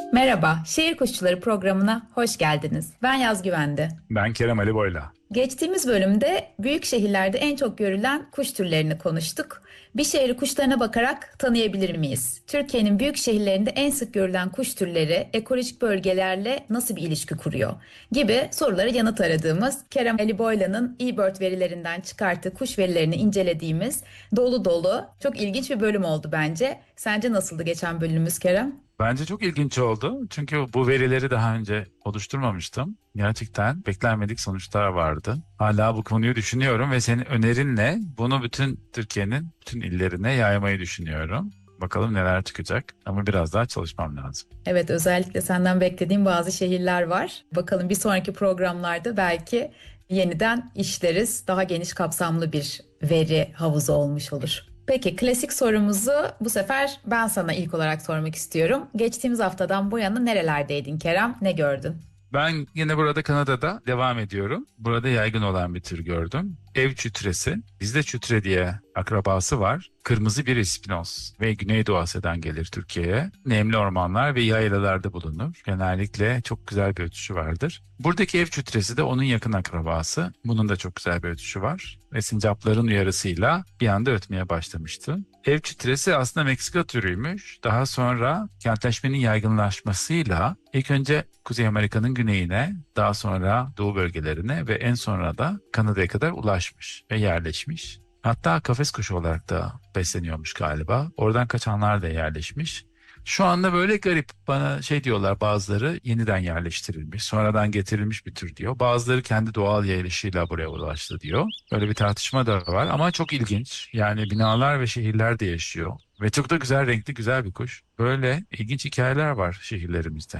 Merhaba, Şehir Kuşçuları programına hoş geldiniz. Ben Yaz Güvende. Ben Kerem Ali Boyla. Geçtiğimiz bölümde büyük şehirlerde en çok görülen kuş türlerini konuştuk. Bir şehri kuşlarına bakarak tanıyabilir miyiz? Türkiye'nin büyük şehirlerinde en sık görülen kuş türleri ekolojik bölgelerle nasıl bir ilişki kuruyor? Gibi sorulara yanıt aradığımız Kerem Ali Boyla'nın eBird verilerinden çıkarttığı kuş verilerini incelediğimiz dolu dolu çok ilginç bir bölüm oldu bence. Sence nasıldı geçen bölümümüz Kerem? Bence çok ilginç oldu. Çünkü bu verileri daha önce oluşturmamıştım. Gerçekten beklenmedik sonuçlar vardı. Hala bu konuyu düşünüyorum ve senin önerinle bunu bütün Türkiye'nin bütün illerine yaymayı düşünüyorum. Bakalım neler çıkacak ama biraz daha çalışmam lazım. Evet, özellikle senden beklediğim bazı şehirler var. Bakalım bir sonraki programlarda belki yeniden işleriz. Daha geniş kapsamlı bir veri havuzu olmuş olur. Peki klasik sorumuzu bu sefer ben sana ilk olarak sormak istiyorum. Geçtiğimiz haftadan bu yana nerelerdeydin Kerem? Ne gördün? Ben yine burada Kanada'da devam ediyorum. Burada yaygın olan bir tür gördüm. Ev çütresi. Bizde çütre diye akrabası var. Kırmızı bir ispinoz ve Güneydoğu Asya'dan gelir Türkiye'ye. Nemli ormanlar ve yaylalarda bulunur. Genellikle çok güzel bir ötüşü vardır. Buradaki ev çütresi de onun yakın akrabası. Bunun da çok güzel bir ötüşü var. Ve sincapların uyarısıyla bir anda ötmeye başlamıştı. Ev çitresi aslında Meksika türüymüş. Daha sonra kentleşmenin yaygınlaşmasıyla ilk önce Kuzey Amerika'nın güneyine, daha sonra doğu bölgelerine ve en sonra da Kanada'ya kadar ulaşmış ve yerleşmiş. Hatta kafes kuşu olarak da besleniyormuş galiba. Oradan kaçanlar da yerleşmiş. Şu anda böyle garip bana şey diyorlar, bazıları yeniden yerleştirilmiş, sonradan getirilmiş bir tür diyor. Bazıları kendi doğal yayılışıyla buraya ulaştı diyor. Böyle bir tartışma da var ama çok ilginç. Yani binalar ve şehirlerde yaşıyor. Ve çok da güzel, renkli, güzel bir kuş. Böyle ilginç hikayeler var şehirlerimizde.